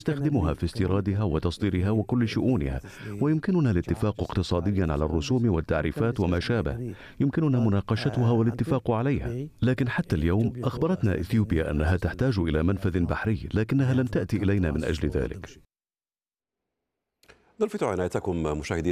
نستخدمها في استيرادها وتصديرها وكل شؤونها، ويمكننا الاتفاق اقتصاديا على الرسوم والتعريفات وما شابه. يمكننا مناقشتها والاتفاق عليها. لكن حتى اليوم أخبرتنا إثيوبيا أنها تحتاج إلى منفذ بحري، لكنها لم تأتي إلينا من أجل ذلك. نلفت عنايتكم مشاهدينا